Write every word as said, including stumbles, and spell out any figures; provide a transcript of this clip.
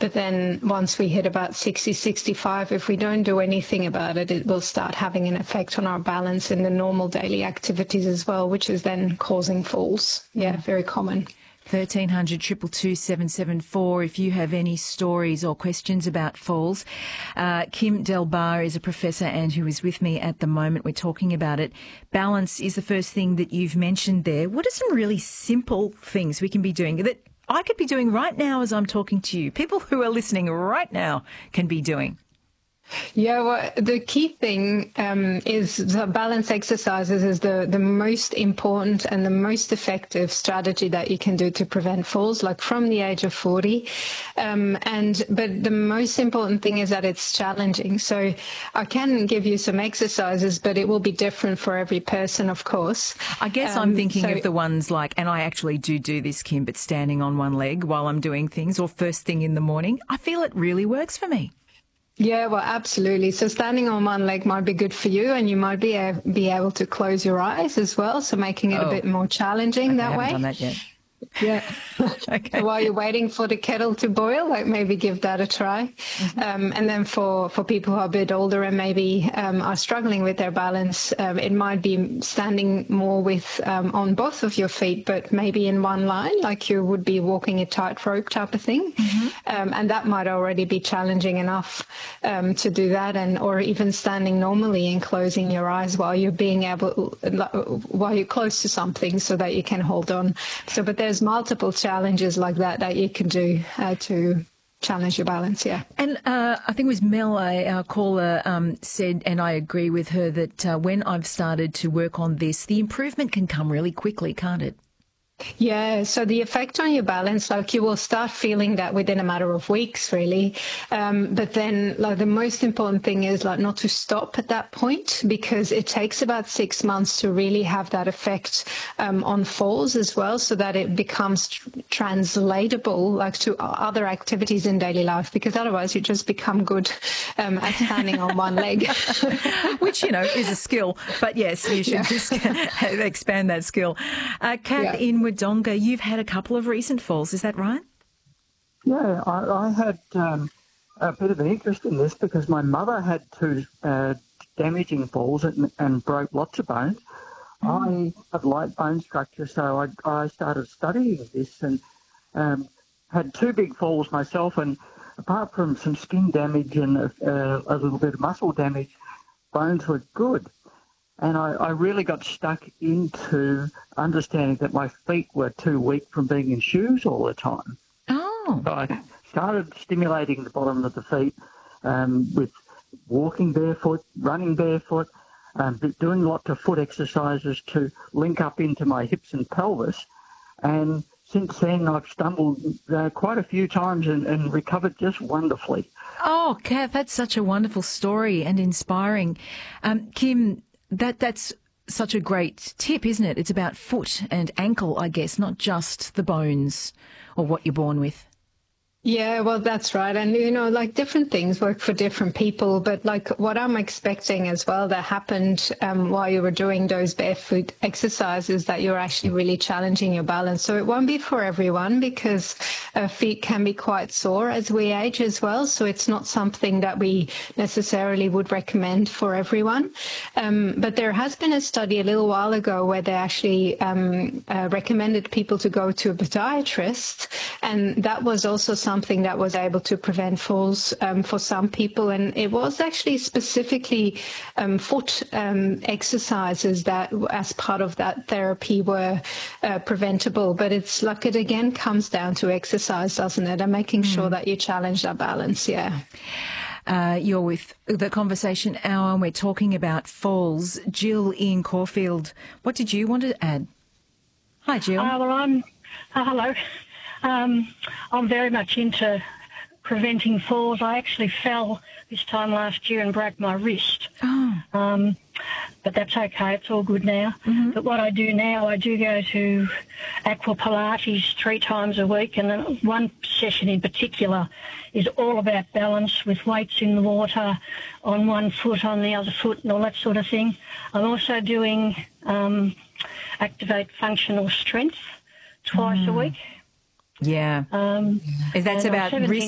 But then once we hit about sixty, sixty-five, if we don't do anything about it, it will start having an effect on our balance in the normal daily activities as well, which is then causing falls. Yeah, very common. thirteen hundred, two two two, seven seven four if you have any stories or questions about falls. Uh, Kim Delbar is a professor and who is with me at the moment. We're talking about it. Balance is the first thing that you've mentioned there. What are some really simple things we can be doing that I could be doing right now as I'm talking to you? People who are listening right now can be doing. Yeah, well, the key thing um, is the balance exercises is the, the most important and the most effective strategy that you can do to prevent falls, like from the age of forty. Um, and but the most important thing is that it's challenging. So I can give you some exercises, but it will be different for every person, of course. I guess um, I'm thinking so, of the ones like, and I actually do do this, Kim, but standing on one leg while I'm doing things or first thing in the morning. I feel it really works for me. Yeah, well, absolutely. So standing on one leg might be good for you, and you might be, a, be able to close your eyes as well, so making it oh. a bit more challenging okay, that I haven't way. done that yet. Yeah. Okay. So while you're waiting for the kettle to boil, like maybe give that a try. Mm-hmm. Um, and then for, for people who are a bit older and maybe um, are struggling with their balance, um, it might be standing more with um, on both of your feet, but maybe in one line, like you would be walking a tightrope type of thing. Mm-hmm. Um, and that might already be challenging enough um, to do that, and or even standing normally and closing your eyes while you're being able, while you're close to something, so that you can hold on. So, but there's There's multiple challenges like that that you can do uh, to challenge your balance, yeah. And uh, I think it was Mel, our caller, um, said, and I agree with her, that uh, when I've started to work on this, the improvement can come really quickly, can't it? Yeah, so the effect on your balance, like you will start feeling that within a matter of weeks, really. Um, but then, like the most important thing is like not to stop at that point, because it takes about six months to really have that effect um, on falls as well, so that it becomes tr- translatable like to other activities in daily life. Because otherwise, you just become good um, at standing on one leg, which you know is a skill. But yes, you should yeah. just expand that skill. Uh, Kath, yeah. in Wodonga, you've had a couple of recent falls, is that right? Yeah, I, I had um, a bit of an interest in this because my mother had two uh, damaging falls and, and broke lots of bones. Mm. I have light bone structure, so I, I started studying this and um, had two big falls myself, and apart from some skin damage and a, a, a little bit of muscle damage, bones were good. And I, I really got stuck into understanding that my feet were too weak from being in shoes all the time. Oh. So I started stimulating the bottom of the feet um, with walking barefoot, running barefoot, um, doing lots of foot exercises to link up into my hips and pelvis. And since then, I've stumbled uh, quite a few times and, and recovered just wonderfully. Oh, Kath, that's such a wonderful story and inspiring. Um, Kim, That that's such a great tip, isn't it? It's about foot and ankle, I guess, not just the bones or what you're born with. Yeah, well, that's right. And, you know, like different things work for different people. But like what I'm expecting as well that happened um, while you were doing those barefoot exercises, that you're actually really challenging your balance. So it won't be for everyone, because uh, feet can be quite sore as we age as well. So it's not something that we necessarily would recommend for everyone. Um, but there has been a study a little while ago where they actually um, uh, recommended people to go to a podiatrist. And that was also something something that was able to prevent falls um, for some people. And it was actually specifically um, foot um, exercises that, as part of that therapy, were uh, preventable. But it's like it again comes down to exercise, doesn't it? And making mm. sure that you challenge that balance, yeah. Uh, you're with the Conversation Hour, and we're talking about falls. Jill in Caulfield, what did you want to add? Hi, Jill. Uh, well, I'm... Uh, hello. Um, I'm very much into preventing falls. I actually fell this time last year and broke my wrist. Oh. Um, but that's okay. It's all good now. Mm-hmm. But what I do now, I do go to Aqua Pilates three times a week, and then one session in particular is all about balance with weights in the water, on one foot, on the other foot, and all that sort of thing. I'm also doing um, Activate Functional Strength twice mm. a week. Yeah. Um, Is that about wrist